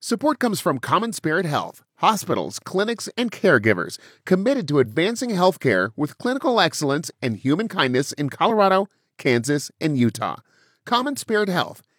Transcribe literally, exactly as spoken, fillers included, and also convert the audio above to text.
Support comes from Common Spirit Health, hospitals, clinics, and caregivers committed to advancing healthcare with clinical excellence and human kindness in Colorado, Kansas, and Utah. Common Spirit Health,